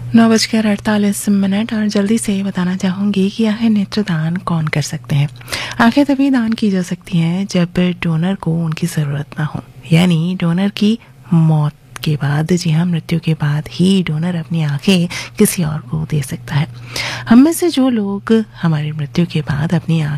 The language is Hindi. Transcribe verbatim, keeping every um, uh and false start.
नौ बजकर अड़तालीस मिनट और जल्दी से बताना चाहूँगी कि आखिर नेत्रदान कौन कर सकते हैं। आंखें तभी दान की जा सकती हैं जब डोनर को उनकी ज़रूरत ना हो, यानी डोनर की मौत के बाद, जी हाँ, मृत्यु के बाद ही डोनर अपनी आंखें किसी और को दे सकता है। हम में से जो लोग हमारी मृत्यु के बाद अपनी